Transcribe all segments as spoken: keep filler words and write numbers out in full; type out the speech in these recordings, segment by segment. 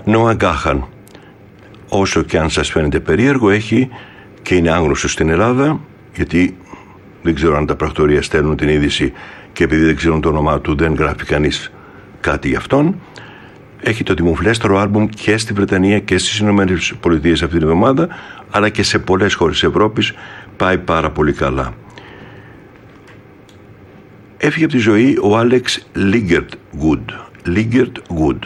Νόα Γκάχαν, όσο και αν σας φαίνεται περίεργο, έχει και είναι άγνωστο στην Ελλάδα, γιατί δεν ξέρω αν τα πρακτορεία στέλνουν την είδηση και επειδή δεν ξέρουν το όνομά του δεν γράφει κανείς κάτι γι' αυτόν. Έχει το δημοφιλέστερο άλμπουμ και στη Βρετανία και στις Ηνωμένες Πολιτείες αυτή την εβδομάδα, αλλά και σε πολλές χώρες της Ευρώπης πάει πάρα πολύ καλά. Έφυγε από τη ζωή ο Άλεξ Λίγκερτ-Γκουντ. Λίγκερτ-Γκουντ.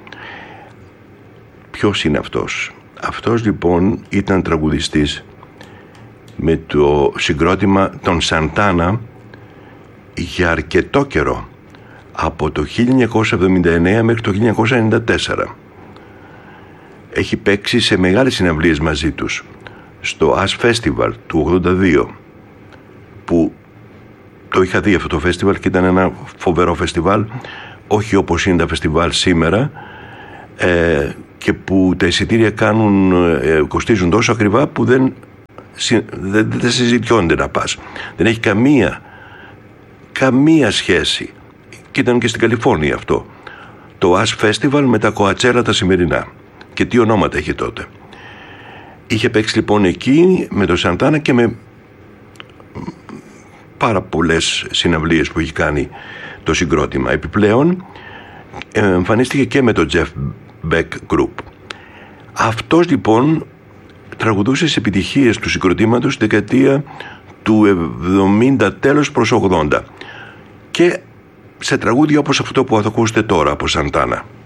Ποιος είναι αυτός? Αυτός λοιπόν ήταν τραγουδιστής με το συγκρότημα των Σαντάνα για αρκετό καιρό, από το χίλια εννιακόσια εβδομήντα εννέα μέχρι το χίλια εννιακόσια ενενήντα τέσσερα. Έχει παίξει σε μεγάλες συναυλίες μαζί τους, στο Ash Festival του ογδόντα δύο, που το είχα δει αυτό το φεστιβάλ και ήταν ένα φοβερό φεστιβάλ, όχι όπως είναι τα φεστιβάλ σήμερα, ε, και που τα εισιτήρια κάνουν, ε, κοστίζουν τόσο ακριβά που δεν, δεν, δεν συζητιώνται να πας. Δεν έχει καμία καμία σχέση. Και ήταν και στην Καλιφόρνια αυτό, το Ash Festival με τα Κοατσέλα τα σημερινά. Και τι ονόματα είχε τότε. Είχε παίξει λοιπόν εκεί με το Σαντάνα και με πάρα πολλές συναυλίες που έχει κάνει το συγκρότημα. Επιπλέον εμφανίστηκε και με το Jeff Beck Group. Αυτός λοιπόν τραγουδούσε σε επιτυχίες του συγκροτήματος στη δεκαετία του εβδομήντα τέλος προς ογδόντα και σε τραγούδια όπως αυτό που θα ακούσετε τώρα από Σαντάνα.